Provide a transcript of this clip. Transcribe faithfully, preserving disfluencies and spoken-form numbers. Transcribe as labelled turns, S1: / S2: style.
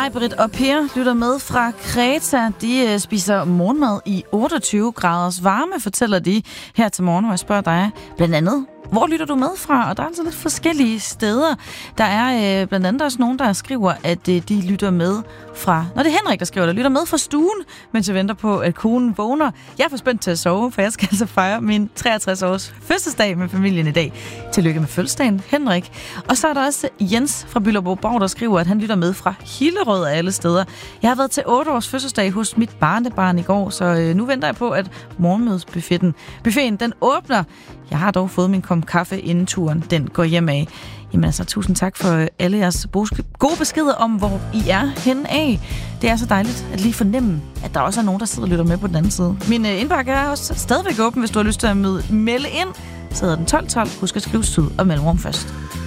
S1: Maj-Britt og Per lytter med fra Kreta. De øh, spiser morgenmad i otteogtyve graders varme, fortæller de her til morgen, hvor jeg spørger dig blandt andet, hvor lytter du med fra? Og der er altså lidt forskellige steder. Der er øh, blandt andet også nogen, der skriver, at øh, de lytter med fra... Nå, det er Henrik, der skriver, der lytter med fra stuen, mens jeg venter på, at konen vågner. Jeg er for spændt til at sove, for jeg skal altså fejre min treogtres års fødselsdag med familien i dag. Tillykke med fødselsdagen, Henrik. Og så er der også Jens fra Bylderborg, der skriver, at han lytter med fra Hillerød af alle steder. Jeg har været til otte års fødselsdag hos mit barnebarn i går, så øh, nu venter jeg på, at morgenmødsbuffeten buffeten, den åbner. Jeg har dog fået min kop kaffe inden turen, den går hjem af. Jamen altså, tusind tak for alle jeres gode beskeder om, hvor I er henne af. Det er så dejligt at lige fornemme, at der også er nogen, der sidder og lytter med på den anden side. Min øh, indbakke er også stadigvæk åben, hvis du har lyst til at melde ind. Så hedder den tolv tolv. Husk at skrive syd og mellemrum først.